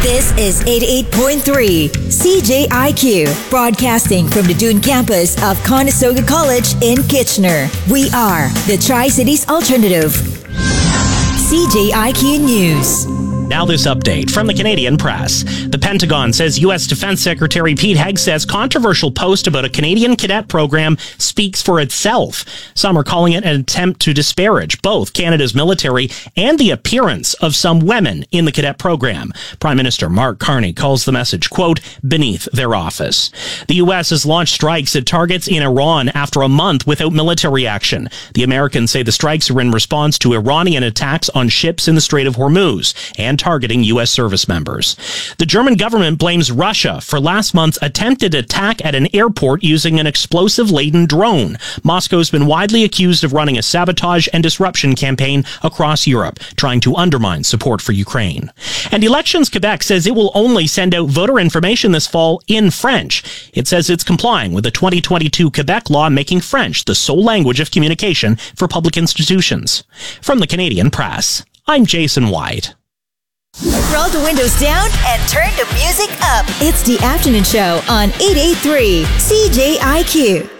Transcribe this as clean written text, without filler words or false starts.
This is 88.3 CJIQ, broadcasting from the Dune campus of Conestoga College in Kitchener. We are the Tri-Cities Alternative. CJIQ News. Now this update from the Canadian Press. The Pentagon says U.S. Defense Secretary Pete Hegseth's controversial post about a Canadian cadet program speaks for itself. Some are calling it an attempt to disparage both Canada's military and the appearance of some women in the cadet program. Prime Minister Mark Carney calls the message, quote, beneath their office. The U.S. has launched strikes at targets in Iran after a month without military action. The Americans say the strikes are in response to Iranian attacks on ships in the Strait of Hormuz and targeting U.S. service members. The German government blames Russia for last month's attempted attack at an airport using an explosive-laden drone. Moscow's been widely accused of running a sabotage and disruption campaign across Europe, trying to undermine support for Ukraine. And Elections Quebec says it will only send out voter information this fall in French. It says it's complying with the 2022 Quebec law making French the sole language of communication for public institutions. From the Canadian Press, I'm Jason White. Roll the windows down and turn the music up. It's the afternoon show on 88.3 CJIQ.